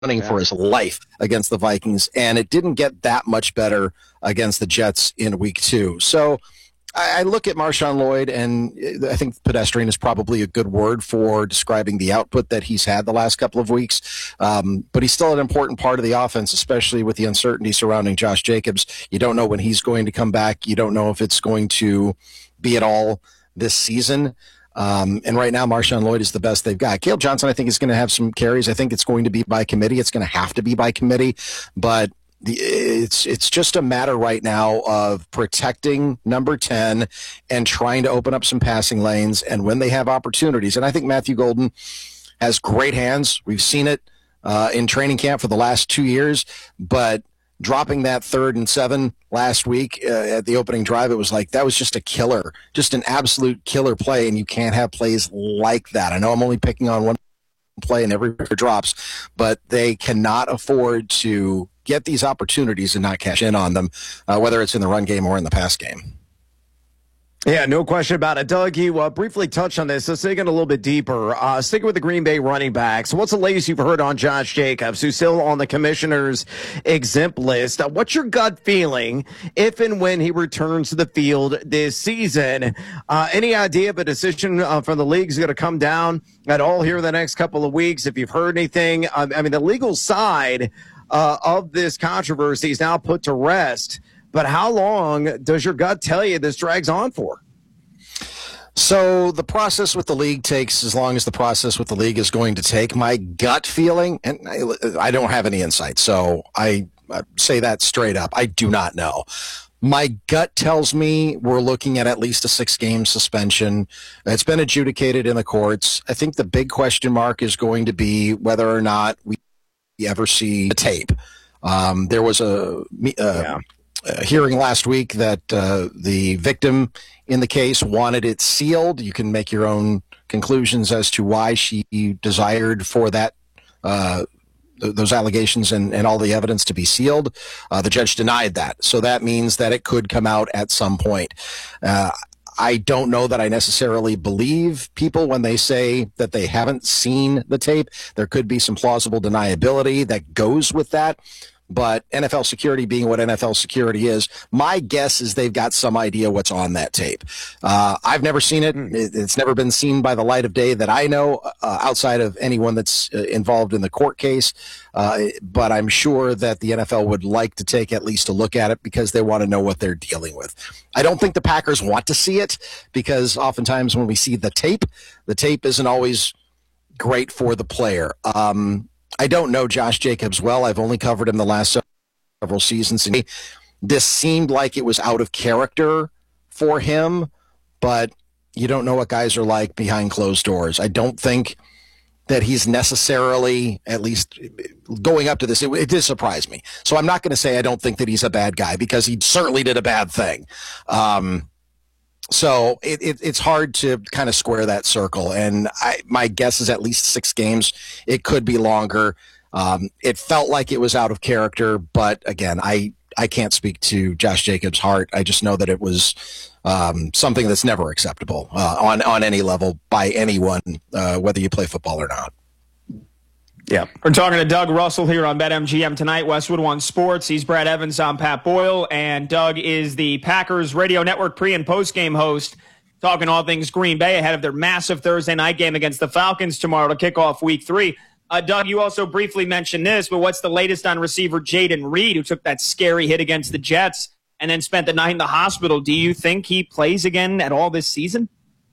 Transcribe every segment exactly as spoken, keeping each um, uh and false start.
running yeah. for his life against the Vikings, and it didn't get that much better against the Jets in week two. So I look at Marshawn Lloyd, and I think pedestrian is probably a good word for describing the output that he's had the last couple of weeks. Um, but he's still an important part of the offense, especially with the uncertainty surrounding Josh Jacobs. You don't know when he's going to come back. You don't know if it's going to be at all this season. Um, and right now, Marshawn Lloyd is the best they've got. Caleb Johnson, I think, is going to have some carries. I think it's going to be by committee. It's going to have to be by committee. But The, it's it's just a matter right now of protecting number ten and trying to open up some passing lanes, and when they have opportunities. And I think Matthew Golden has great hands. We've seen it uh, in training camp for the last two years, but dropping that third and seven last week uh, at the opening drive, it was like that was just a killer, just an absolute killer play, and you can't have plays like that. I know I'm only picking on one play and every drops, but they cannot afford to get these opportunities and not cash in on them, uh, whether it's in the run game or in the pass game. Yeah, no question about it. Doug, you uh, briefly touched on this. Let's dig in a little bit deeper. Uh, sticking with the Green Bay running backs, what's the latest you've heard on Josh Jacobs, who's still on the commissioner's exempt list? Uh, what's your gut feeling if and when he returns to the field this season? Uh, any idea of a decision uh, from the league is going to come down at all here in the next couple of weeks? If you've heard anything, um, I mean, the legal side uh, of this controversy is now put to rest. But how long does your gut tell you this drags on for? So the process with the league takes as long as the process with the league is going to take. My gut feeling, and I, I don't have any insight, so I, I say that straight up. I do not know. My gut tells me we're looking at at least a six-game suspension. It's been adjudicated in the courts. I think the big question mark is going to be whether or not we ever see the tape. Um, there was a... Uh, yeah. Uh, hearing last week that uh, the victim in the case wanted it sealed. You can make your own conclusions as to why she desired for that uh, th- those allegations and, and all the evidence to be sealed. Uh, the judge denied that. So that means that it could come out at some point. Uh, I don't know that I necessarily believe people when they say that they haven't seen the tape. There could be some plausible deniability that goes with that. But N F L security being what N F L security is, my guess is they've got some idea what's on that tape. Uh, I've never seen it. It's never been seen by the light of day that I know, uh, outside of anyone that's uh, involved in the court case. Uh, but I'm sure that the N F L would like to take at least a look at it because they want to know what they're dealing with. I don't think the Packers want to see it because oftentimes when we see the tape, the tape isn't always great for the player. Um, I don't know Josh Jacobs well. I've only covered him the last several seasons. And this seemed like it was out of character for him, but you don't know what guys are like behind closed doors. I don't think that he's necessarily, at least going up to this, it, it did surprise me. So I'm not going to say I don't think that he's a bad guy because he certainly did a bad thing. Um, So it, it, it's hard to kind of square that circle. And I, my guess is at least six games. It could be longer. Um, it felt like it was out of character. But, again, I, I can't speak to Josh Jacobs' heart. I just know that it was um, something that's never acceptable uh, on, on any level by anyone, uh, whether you play football or not. Yeah. We're talking to Doug Russell here on BetMGM tonight, Westwood One Sports. He's Brad Evans, I'm Pat Boyle, and Doug is the Packers Radio Network pre- and post-game host, talking all things Green Bay ahead of their massive Thursday night game against the Falcons tomorrow to kick off week three. Uh, Doug, you also briefly mentioned this, but what's the latest on receiver Jaden Reed, who took that scary hit against the Jets and then spent the night in the hospital? Do you think he plays again at all this season?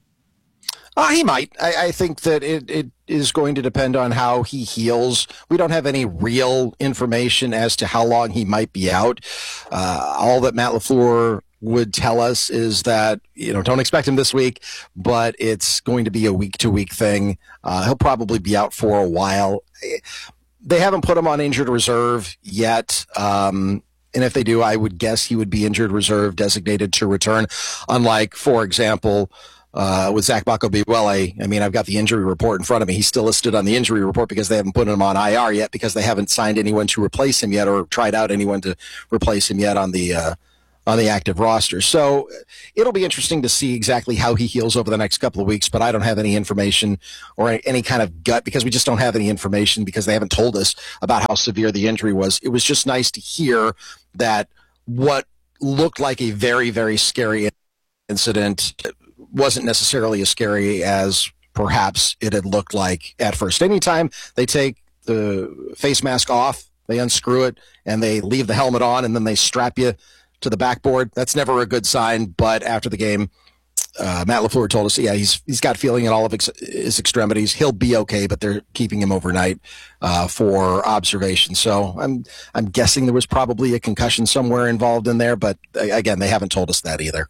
Uh, he might. I, I think that it, it is going to depend on how he heals. We don't have any real information as to how long he might be out. Uh, all that Matt LaFleur would tell us is that, you know, don't expect him this week, but it's going to be a week-to-week thing. Uh, he'll probably be out for a while. They haven't put him on injured reserve yet. Um, and if they do, I would guess he would be injured reserve designated to return, unlike, for example, Uh, with Zach Buckleby. Well, I, I mean, I've got the injury report in front of me. He's still listed on the injury report because they haven't put him on I R yet because they haven't signed anyone to replace him yet or tried out anyone to replace him yet on the uh, on the active roster. So it'll be interesting to see exactly how he heals over the next couple of weeks, but I don't have any information or any, any kind of gut because we just don't have any information because they haven't told us about how severe the injury was. It was just nice to hear that what looked like a very, very scary incident wasn't necessarily as scary as perhaps it had looked like at first. Anytime they take the face mask off, they unscrew it, and they leave the helmet on, and then they strap you to the backboard, that's never a good sign. But after the game, uh, Matt LaFleur told us, yeah, he's he's got feeling in all of ex- his extremities. He'll be okay, but they're keeping him overnight uh, for observation. So I'm I'm guessing there was probably a concussion somewhere involved in there, but again, they haven't told us that either.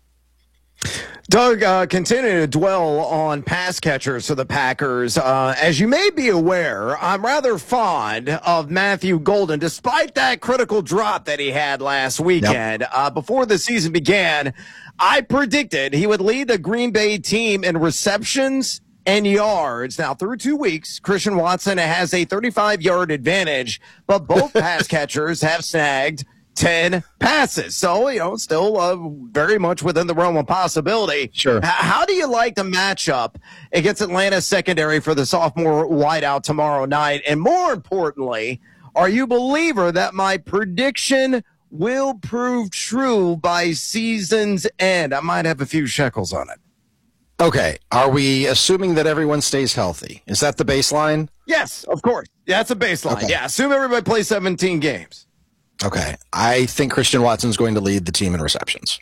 Doug, uh, continuing to dwell on pass catchers for the Packers. Uh, as you may be aware, I'm rather fond of Matthew Golden, despite that critical drop that he had last weekend. Yep. Uh, before the season began, I predicted he would lead the Green Bay team in receptions and yards. Now, through two weeks, Christian Watson has a thirty-five-yard advantage, but both pass catchers have snagged ten passes. So, you know, still uh, very much within the realm of possibility. Sure. H- how do you like the matchup against Atlanta's secondary for the sophomore wideout tomorrow night? And more importantly, are you a believer that my prediction will prove true by season's end? I might have a few shekels on it. Okay. Are we assuming that everyone stays healthy? Is that the baseline? Yes, of course. Yeah, that's a baseline. Okay. Yeah, assume everybody plays seventeen games. Okay. I think Christian Watson's going to lead the team in receptions.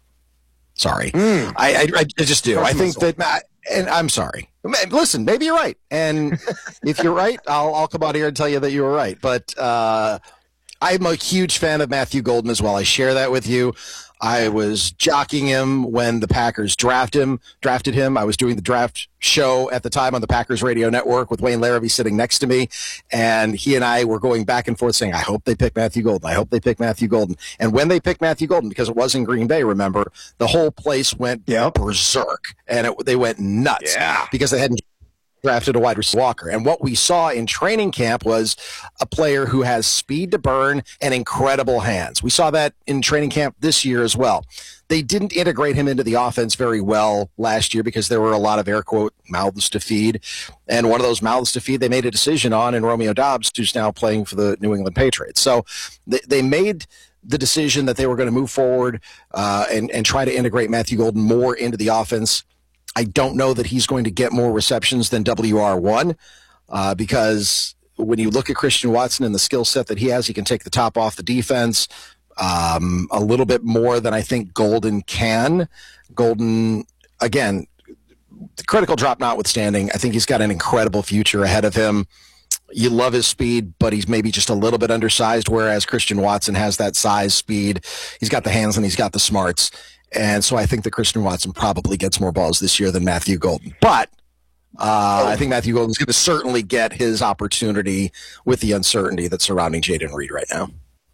Sorry. Mm. I, I, I just do. That's I think muscle. that, and I'm sorry. Listen, maybe you're right. And if you're right, I'll, I'll come out here and tell you that you were right. But uh, I'm a huge fan of Matthew Golden as well. I share that with you. I was jockeying him when the Packers drafted him. Drafted him. I was doing the draft show at the time on the Packers Radio Network with Wayne Larrabee sitting next to me, and he and I were going back and forth saying, "I hope they pick Matthew Golden. I hope they pick Matthew Golden." And when they picked Matthew Golden, because it was in Green Bay, remember, the whole place went yep. berserk, and it, they went nuts yeah. because they hadn't drafted a wide receiver Walker. And what we saw in training camp was a player who has speed to burn and incredible hands. We saw that in training camp this year as well. They didn't integrate him into the offense very well last year because there were a lot of air quote mouths to feed. And one of those mouths to feed they made a decision on in Romeo Doubs, who's now playing for the New England Patriots. So they, they made the decision that they were going to move forward uh, and, and try to integrate Matthew Golden more into the offense. I don't know that he's going to get more receptions than W R one uh, because when you look at Christian Watson and the skill set that he has, he can take the top off the defense um, a little bit more than I think Golden can. Golden, again, the critical drop notwithstanding, I think he's got an incredible future ahead of him. You love his speed, but he's maybe just a little bit undersized, whereas Christian Watson has that size, speed. He's got the hands and he's got the smarts. And so I think that Christian Watson probably gets more balls this year than Matthew Golden. But uh, oh. I think Matthew Golden's going to certainly get his opportunity with the uncertainty that's surrounding Jayden Reed right now.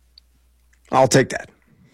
I'll take that.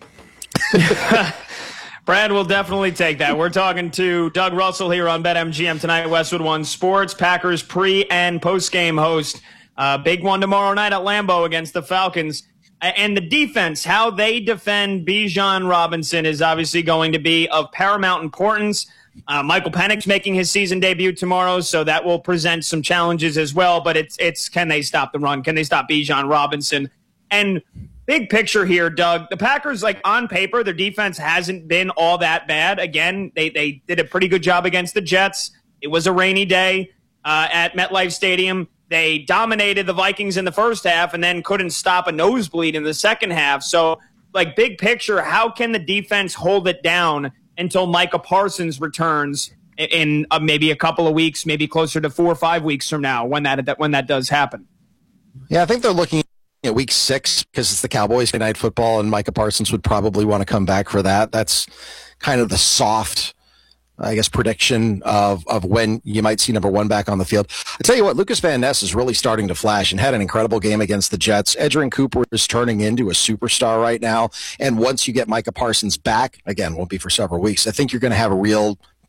Brad will definitely take that. We're talking to Doug Russell here on BetMGM tonight, Westwood One Sports, Packers pre- and post-game host. Uh, big one tomorrow night at Lambeau against the Falcons. And the defense, how they defend Bijan Robinson is obviously going to be of paramount importance. Uh, Michael Penix's making his season debut tomorrow, so that will present some challenges as well. But it's it's can they stop the run? Can they stop Bijan Robinson? And big picture here, Doug, the Packers, like on paper, their defense hasn't been all that bad. Again, they they did a pretty good job against the Jets. It was a rainy day uh, at MetLife Stadium. They dominated the Vikings in the first half and then couldn't stop a nosebleed in the second half. So, like, big picture, how can the defense hold it down until Micah Parsons returns in uh, maybe a couple of weeks, maybe closer to four or five weeks from now when that when that does happen? Yeah, I think they're looking at week six because it's the Cowboys night football, and Micah Parsons would probably want to come back for that. That's kind of the soft, I guess, prediction of, of when you might see number one back on the field. I tell you what, Lucas Van Ness is really starting to flash and had an incredible game against the Jets. Edgerrin Cooper is turning into a superstar right now. And once you get Micah Parsons back, again, won't be for several weeks, I think you're going to have a real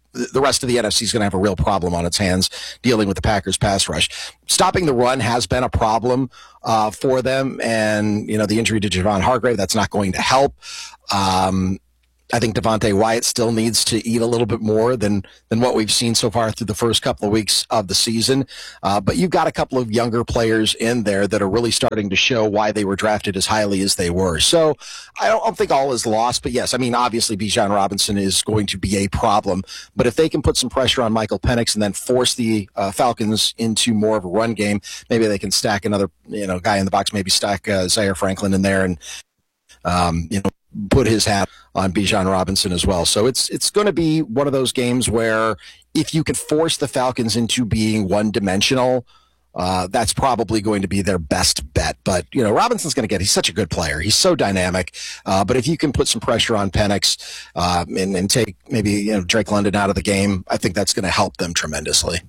the rest of the N F C is going to have a real problem on its hands dealing with the Packers pass rush. Stopping the run has been a problem uh, for them, and you know the injury to Javon Hargrave, that's not going to help. Um, I think Devontae Wyatt still needs to eat a little bit more than than what we've seen so far through the first couple of weeks of the season. Uh, but you've got a couple of younger players in there that are really starting to show why they were drafted as highly as they were. So I don't, I don't think all is lost. But yes, I mean, obviously Bijan Robinson is going to be a problem. But if they can put some pressure on Michael Penix and then force the uh, Falcons into more of a run game, maybe they can stack another you know guy in the box, maybe stack uh, Zaire Franklin in there and um, you know. put his hat on Bijan Robinson as well. So it's it's going to be one of those games where if you can force the Falcons into being one-dimensional, uh, that's probably going to be their best bet. But, you know, Robinson's going to get – he's such a good player. He's so dynamic. Uh, but if you can put some pressure on Penix uh, and, and take maybe you know Drake London out of the game, I think that's going to help them tremendously.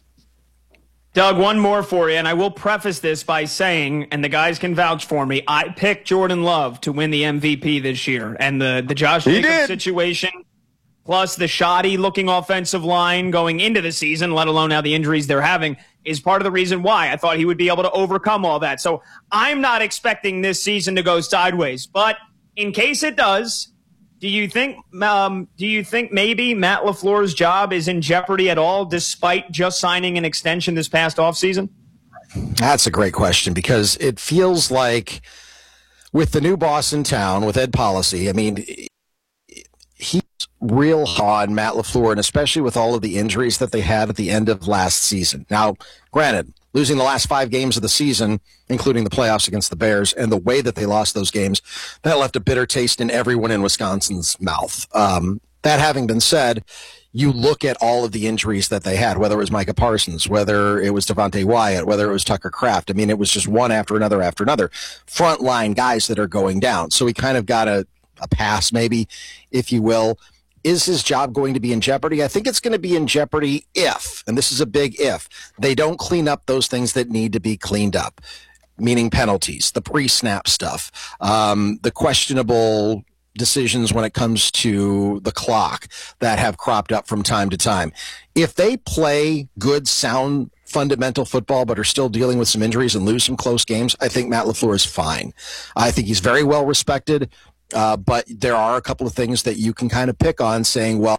Doug, one more for you, and I will preface this by saying, and the guys can vouch for me, I picked Jordan Love to win the M V P this year. And the, the Josh Jacobs situation, plus the shoddy-looking offensive line going into the season, let alone now the injuries they're having, is part of the reason why I thought he would be able to overcome all that. So I'm not expecting this season to go sideways. But in case it does, do you think um, do you think maybe Matt LaFleur's job is in jeopardy at all, despite just signing an extension this past offseason? That's a great question, because it feels like with the new boss in town, with Ed Policy, I mean, he's real on Matt LaFleur, and especially with all of the injuries that they had at the end of last season. Now, granted, losing the last five games of the season, including the playoffs against the Bears, and the way that they lost those games, that left a bitter taste in everyone in Wisconsin's mouth. Um, that having been said, you look at all of the injuries that they had, whether it was Micah Parsons, whether it was Devontae Wyatt, whether it was Tucker Kraft. I mean, it was just one after another after another. Frontline guys that are going down. So we kind of got a, a pass, maybe, if you will. Is his job going to be in jeopardy? I think it's going to be in jeopardy if, and this is a big if, they don't clean up those things that need to be cleaned up, meaning penalties, the pre-snap stuff, um, the questionable decisions when it comes to the clock that have cropped up from time to time. If they play good, sound, fundamental football but are still dealing with some injuries and lose some close games, I think Matt LaFleur is fine. I think he's very well respected. Uh, but there are a couple of things that you can kind of pick on, saying, well,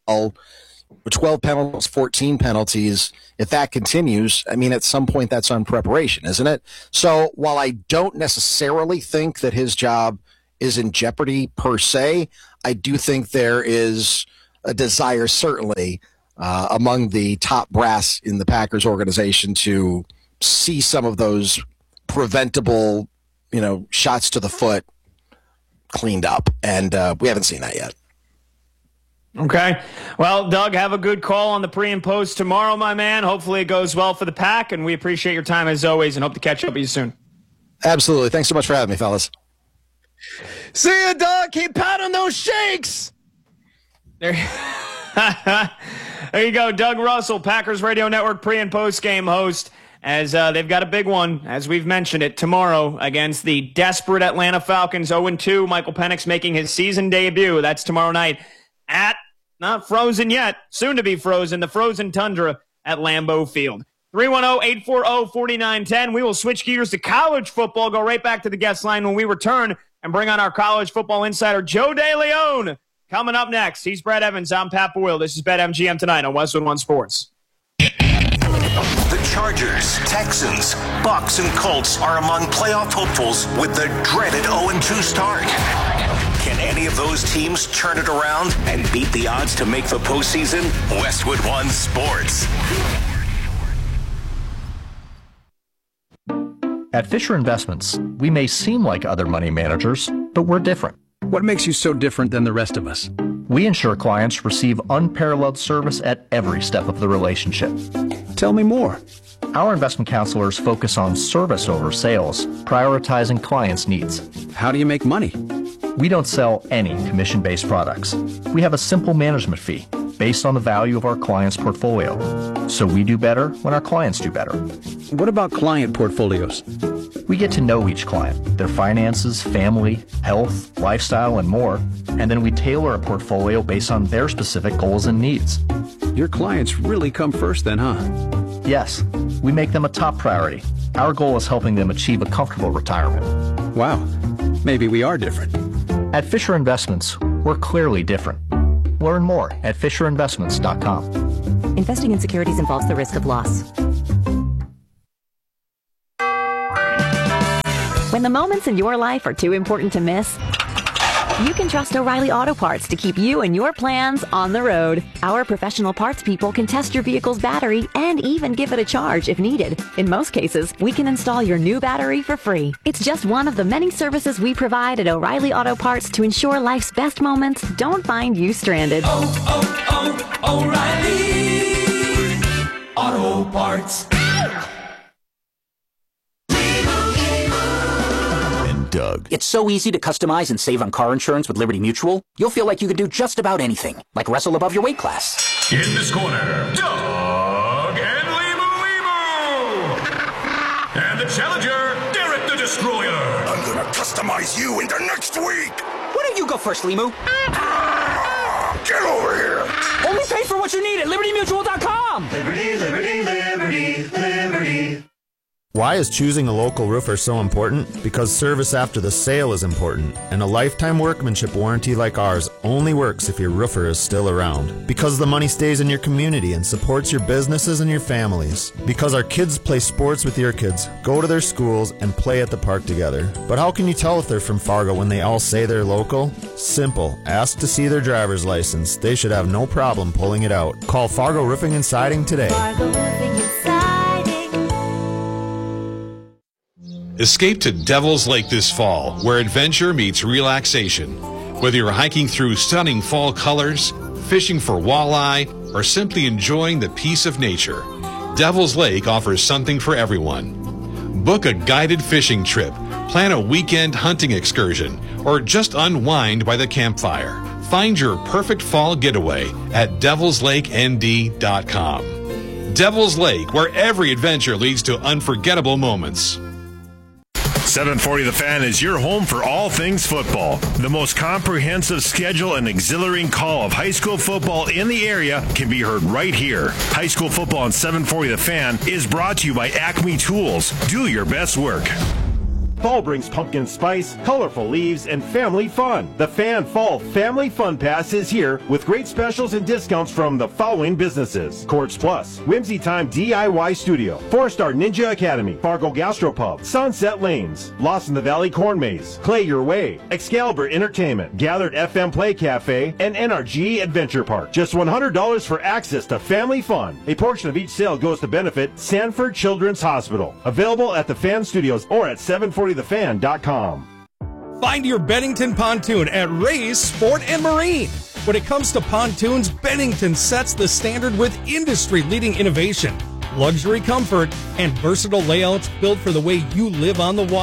twelve penalties, fourteen penalties, if that continues, I mean, at some point that's on preparation, isn't it? So while I don't necessarily think that his job is in jeopardy per se, I do think there is a desire, certainly, uh, among the top brass in the Packers organization to see some of those preventable, you know, shots to the foot cleaned up, and uh, we haven't seen that yet. Okay. Well, Doug, have a good call on the pre and post tomorrow, my man. Hopefully it goes well for the Pack, and we appreciate your time as always and hope to catch up with you soon. Absolutely. Thanks so much for having me, fellas. See you, Doug. Keep pounding those shakes. There, there you go. Doug Russell, Packers Radio Network pre and post game host. As uh, they've got a big one, as we've mentioned it, tomorrow against the desperate Atlanta Falcons, oh and two. Michael Penix making his season debut. That's tomorrow night at, not frozen yet, soon to be frozen, the frozen tundra at Lambeau Field. three one zero, eight four zero, four nine one zero. We will switch gears to college football, go right back to the guest line when we return, and bring on our college football insider, Joe DeLeon. Coming up next, he's Brad Evans. I'm Pat Boyle. This is BetMGM tonight on Westwood One Sports. The Chargers, Texans, Bucks, and Colts are among playoff hopefuls with the dreaded oh and two start. Can any of those teams turn it around and beat the odds to make the postseason? Westwood One Sports. At Fisher Investments, we may seem like other money managers, but we're different. What makes you so different than the rest of us? We ensure clients receive unparalleled service at every step of the relationship. Tell me more. Our investment counselors focus on service over sales, prioritizing clients' needs. How do you make money? We don't sell any commission-based products. We have a simple management fee based on the value of our clients' portfolio. So we do better when our clients do better. What about client portfolios? We get to know each client, their finances, family, health, lifestyle, and more, and then we tailor a portfolio based on their specific goals and needs. Your clients really come first then, huh? Yes, we make them a top priority. Our goal is helping them achieve a comfortable retirement. Wow, maybe we are different. At Fisher Investments, we're clearly different. Learn more at fisher investments dot com. Investing in securities involves the risk of loss. When the moments in your life are too important to miss, you can trust O'Reilly Auto Parts to keep you and your plans on the road. Our professional parts people can test your vehicle's battery and even give it a charge if needed. In most cases, we can install your new battery for free. It's just one of the many services we provide at O'Reilly Auto Parts to ensure life's best moments don't find you stranded. Oh, oh, oh, O'Reilly Auto Parts. Doug. It's so easy to customize and save on car insurance with Liberty Mutual. You'll feel like you could do just about anything, like wrestle above your weight class. In this corner, Doug and Limu Limu! And the challenger, Derek the Destroyer. I'm gonna customize you into next week. Why don't you go first, Limu? Get over here. Only pay for what you need at liberty mutual dot com. Liberty, liberty, liberty, liberty. Why is choosing a local roofer so important? Because service after the sale is important, and a lifetime workmanship warranty like ours only works if your roofer is still around. Because the money stays in your community and supports your businesses and your families. Because our kids play sports with your kids, go to their schools, and play at the park together. But how can you tell if they're from Fargo when they all say they're local? Simple. Ask to see their driver's license. They should have no problem pulling it out. Call Fargo Roofing and Siding today. Fargo Roofing and Siding. Escape to Devil's Lake this fall, where adventure meets relaxation. Whether you're hiking through stunning fall colors, fishing for walleye, or simply enjoying the peace of nature, Devil's Lake offers something for everyone. Book a guided fishing trip, plan a weekend hunting excursion, or just unwind by the campfire. Find your perfect fall getaway at devils lake n d dot com. Devil's Lake, where every adventure leads to unforgettable moments. seven forty The Fan is your home for all things football. The most comprehensive schedule and exhilarating call of high school football in the area can be heard right here. High school football on seven forty The Fan is brought to you by Acme Tools. Do your best work. Fall brings pumpkin spice, colorful leaves, and family fun. The Fan Fall Family Fun Pass is here with great specials and discounts from the following businesses: Quartz Plus, Whimsy Time D I Y Studio, Four Star Ninja Academy, Fargo Gastropub, Sunset Lanes, Lost in the Valley Corn Maze, Play Your Way, Excalibur Entertainment, Gathered F M Play Cafe, and N R G Adventure Park. Just one hundred dollars for access to family fun. A portion of each sale goes to benefit Sanford Children's Hospital. Available at the Fan Studios or at seven forty the fan dot com. Find your Bennington pontoon at Ray's Sport and Marine. When it comes to pontoons, Bennington sets the standard with industry-leading innovation, luxury comfort, and versatile layouts built for the way you live on the water.